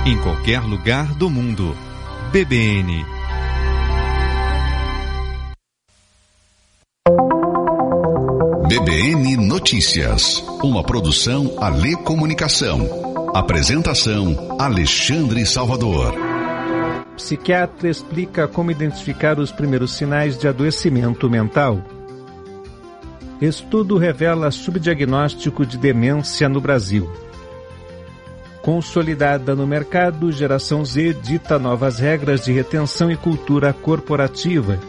em qualquer lugar do mundo. BBN. BBN Notícias, uma produção Alê Comunicação. Apresentação Alexandre Salvador. Psiquiatra explica como identificar os primeiros sinais de adoecimento mental. Estudo revela subdiagnóstico de demência no Brasil. Consolidada no mercado, Geração Z dita novas regras de retenção e cultura corporativa.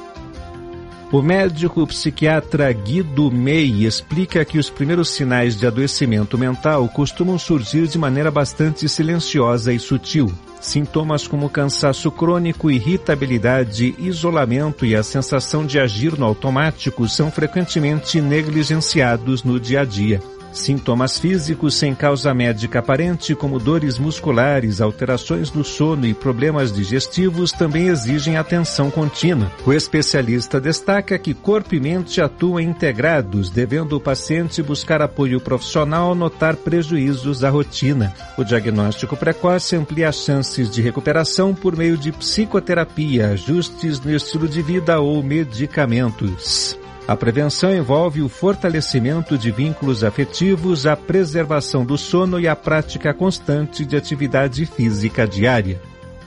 O médico psiquiatra Guido Mey explica que os primeiros sinais de adoecimento mental costumam surgir de maneira bastante silenciosa e sutil. Sintomas como cansaço crônico, irritabilidade, isolamento e a sensação de agir no automático são frequentemente negligenciados no dia a dia. Sintomas físicos sem causa médica aparente, como dores musculares, alterações no sono e problemas digestivos, também exigem atenção contínua. O especialista destaca que corpo e mente atuam integrados, devendo o paciente buscar apoio profissional ao notar prejuízos à rotina. O diagnóstico precoce amplia as chances de recuperação por meio de psicoterapia, ajustes no estilo de vida ou medicamentos. A prevenção envolve o fortalecimento de vínculos afetivos, a preservação do sono e a prática constante de atividade física diária.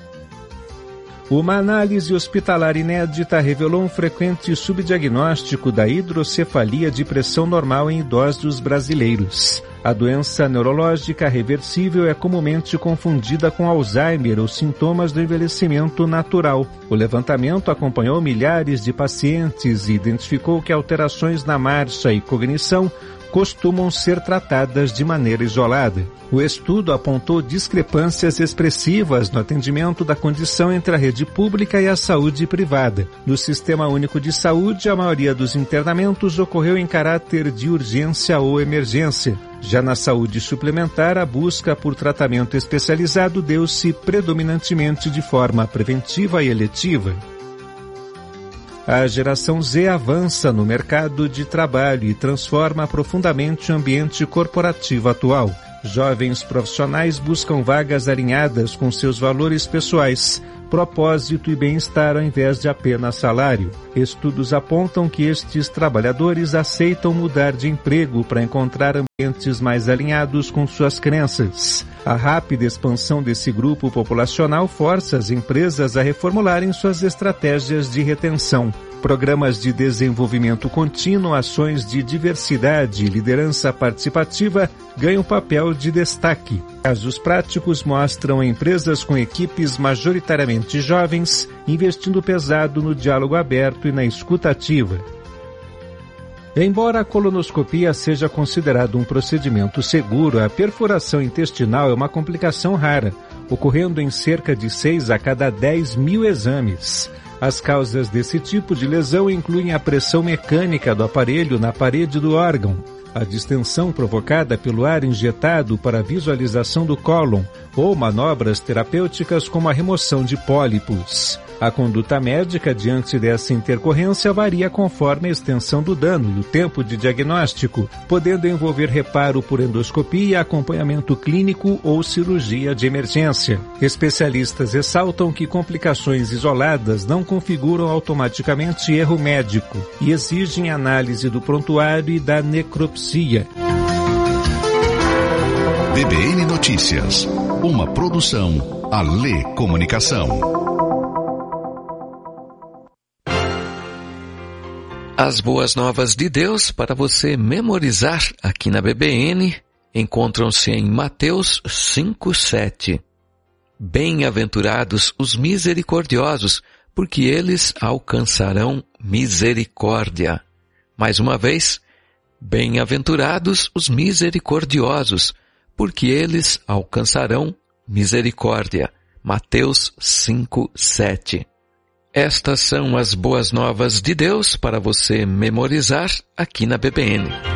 Uma análise hospitalar inédita revelou um frequente subdiagnóstico da hidrocefalia de pressão normal em idosos brasileiros. A doença neurológica reversível é comumente confundida com Alzheimer ou sintomas do envelhecimento natural. O levantamento acompanhou milhares de pacientes e identificou que alterações na marcha e cognição costumam ser tratadas de maneira isolada. O estudo apontou discrepâncias expressivas no atendimento da condição entre a rede pública e a saúde privada. No Sistema Único de Saúde, a maioria dos internamentos ocorreu em caráter de urgência ou emergência. Já na saúde suplementar, a busca por tratamento especializado deu-se predominantemente de forma preventiva e eletiva. A Geração Z avança no mercado de trabalho e transforma profundamente o ambiente corporativo atual. Jovens profissionais buscam vagas alinhadas com seus valores pessoais, propósito e bem-estar ao invés de apenas salário. Estudos apontam que estes trabalhadores aceitam mudar de emprego para encontrar ambientes mais alinhados com suas crenças. A rápida expansão desse grupo populacional força as empresas a reformularem suas estratégias de retenção. Programas de desenvolvimento contínuo, ações de diversidade e liderança participativa ganham papel de destaque. Casos práticos mostram empresas com equipes majoritariamente jovens investindo pesado no diálogo aberto e na escuta ativa. Embora a colonoscopia seja considerado um procedimento seguro, a perfuração intestinal é uma complicação rara, ocorrendo em cerca de 6 a cada 10 mil exames. As causas desse tipo de lesão incluem a pressão mecânica do aparelho na parede do órgão, a distensão provocada pelo ar injetado para a visualização do cólon ou manobras terapêuticas como a remoção de pólipos. A conduta médica diante dessa intercorrência varia conforme a extensão do dano e o tempo de diagnóstico, podendo envolver reparo por endoscopia, acompanhamento clínico ou cirurgia de emergência. Especialistas ressaltam que complicações isoladas não configuram automaticamente erro médico e exigem análise do prontuário e da necropsia. BBN Notícias, uma produção Alê Comunicação. As boas novas de Deus para você memorizar aqui na BBN encontram-se em Mateus 5:7. Bem-aventurados os misericordiosos, porque eles alcançarão misericórdia. Mais uma vez, bem-aventurados os misericordiosos, porque eles alcançarão misericórdia. Mateus 5:7. Estas são as boas novas de Deus para você memorizar aqui na BBN.